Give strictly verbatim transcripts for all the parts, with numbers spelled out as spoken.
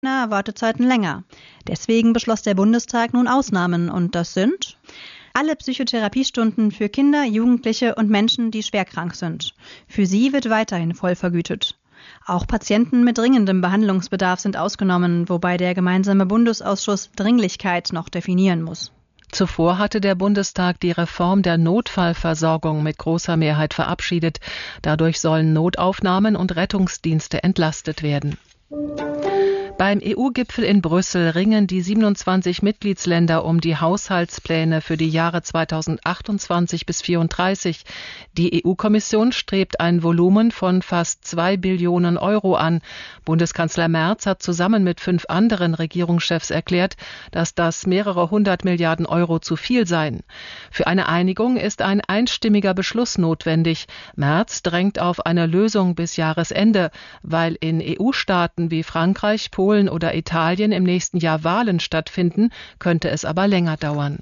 Wartezeiten länger. Deswegen beschloss der Bundestag nun Ausnahmen und das sind alle Psychotherapiestunden für Kinder, Jugendliche und Menschen, die schwerkrank sind. Für sie wird weiterhin voll vergütet. Auch Patienten mit dringendem Behandlungsbedarf sind ausgenommen, wobei der gemeinsame Bundesausschuss Dringlichkeit noch definieren muss. Zuvor hatte der Bundestag die Reform der Notfallversorgung mit großer Mehrheit verabschiedet. Dadurch sollen Notaufnahmen und Rettungsdienste entlastet werden. Beim E U-Gipfel in Brüssel ringen die siebenundzwanzig Mitgliedsländer um die Haushaltspläne für die Jahre zweitausendachtundzwanzig bis vierunddreißig. Die E U-Kommission strebt ein Volumen von fast zwei Billionen Euro an. Bundeskanzler Merz hat zusammen mit fünf anderen Regierungschefs erklärt, dass das mehrere hundert Milliarden Euro zu viel seien. Für eine Einigung ist ein einstimmiger Beschluss notwendig. Merz drängt auf eine Lösung bis Jahresende, weil in E U-Staaten wie Frankreich, Polen oder Italien im nächsten Jahr Wahlen stattfinden, könnte es aber länger dauern.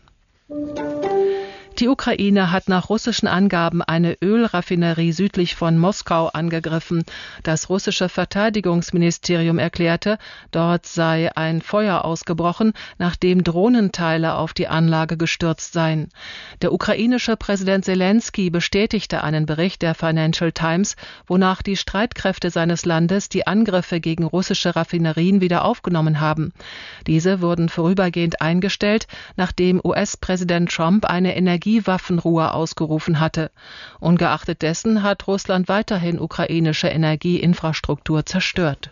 Die Ukraine hat nach russischen Angaben eine Ölraffinerie südlich von Moskau angegriffen. Das russische Verteidigungsministerium erklärte, dort sei ein Feuer ausgebrochen, nachdem Drohnenteile auf die Anlage gestürzt seien. Der ukrainische Präsident Zelensky bestätigte einen Bericht der Financial Times, wonach die Streitkräfte seines Landes die Angriffe gegen russische Raffinerien wieder aufgenommen haben. Diese wurden vorübergehend eingestellt, nachdem U S-Präsident Trump eine Energie Waffenruhe ausgerufen hatte. Ungeachtet dessen hat Russland weiterhin ukrainische Energieinfrastruktur zerstört.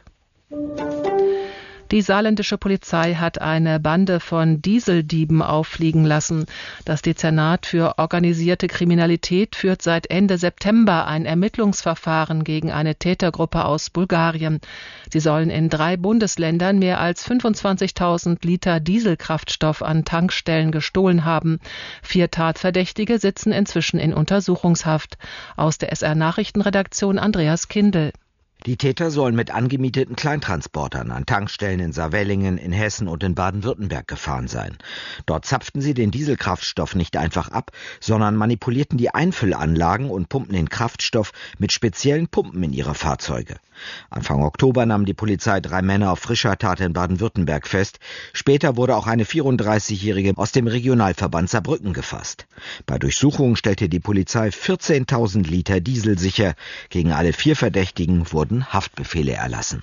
Die saarländische Polizei hat eine Bande von Dieseldieben auffliegen lassen. Das Dezernat für organisierte Kriminalität führt seit Ende September ein Ermittlungsverfahren gegen eine Tätergruppe aus Bulgarien. Sie sollen in drei Bundesländern mehr als fünfundzwanzigtausend Liter Dieselkraftstoff an Tankstellen gestohlen haben. Vier Tatverdächtige sitzen inzwischen in Untersuchungshaft. Aus der S R-Nachrichtenredaktion Andreas Kindl. Die Täter sollen mit angemieteten Kleintransportern an Tankstellen in Saarwellingen, in Hessen und in Baden-Württemberg gefahren sein. Dort zapften sie den Dieselkraftstoff nicht einfach ab, sondern manipulierten die Einfüllanlagen und pumpten den Kraftstoff mit speziellen Pumpen in ihre Fahrzeuge. Anfang Oktober nahm die Polizei drei Männer auf frischer Tat in Baden-Württemberg fest. Später wurde auch eine vierunddreißigjährige aus dem Regionalverband Saarbrücken gefasst. Bei Durchsuchungen stellte die Polizei vierzehntausend Liter Diesel sicher. Gegen alle vier Verdächtigen wurden Haftbefehle erlassen.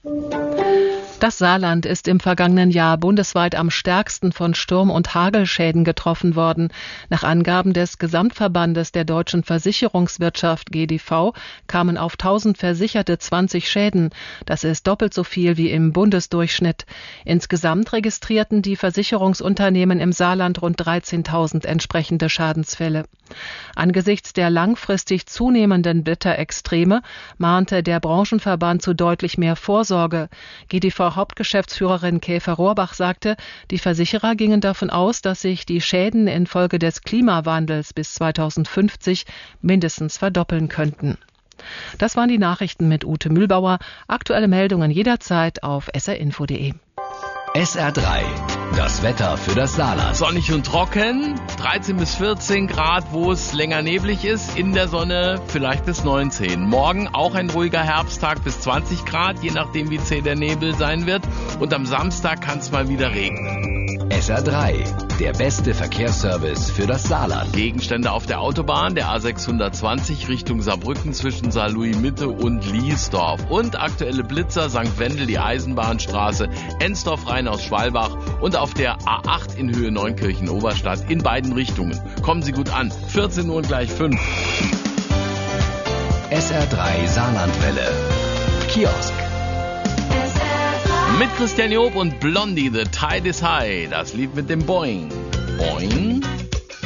Das Saarland ist im vergangenen Jahr bundesweit am stärksten von Sturm- und Hagelschäden getroffen worden. Nach Angaben des Gesamtverbandes der deutschen Versicherungswirtschaft G D V kamen auf tausend Versicherte zwanzig Schäden. Das ist doppelt so viel wie im Bundesdurchschnitt. Insgesamt registrierten die Versicherungsunternehmen im Saarland rund dreizehntausend entsprechende Schadensfälle. Angesichts der langfristig zunehmenden Wetterextreme mahnte der Branchenverband zu deutlich mehr Vorsorge. G D V-Hauptgeschäftsführerin Käfer Rohrbach sagte, die Versicherer gingen davon aus, dass sich die Schäden infolge des Klimawandels bis zweitausendfünfzig mindestens verdoppeln könnten. Das waren die Nachrichten mit Ute Mühlbauer. Aktuelle Meldungen jederzeit auf s r info punkt d e. S R drei, das Wetter für das Saarland. Sonnig und trocken, dreizehn bis vierzehn Grad, wo es länger neblig ist, in der Sonne vielleicht bis neunzehn. Morgen auch ein ruhiger Herbsttag bis zwanzig Grad, je nachdem wie zäh der Nebel sein wird. Und am Samstag kann es mal wieder regnen. S R drei, der beste Verkehrsservice für das Saarland. Gegenstände auf der Autobahn, der A sechshundertzwanzig Richtung Saarbrücken zwischen Saarlouis-Mitte und Liesdorf. Und aktuelle Blitzer, Sankt Wendel, die Eisenbahnstraße, Ensdorf rein aus Schwalbach und auf der A acht in Höhe Neunkirchen-Oberstadt in beiden Richtungen. Kommen Sie gut an. vierzehn Uhr und gleich fünf. S R drei Saarlandwelle. Kiosk. Mit Christian Job und Blondie, The Tide is High. Das Lied mit dem Boing. Boing.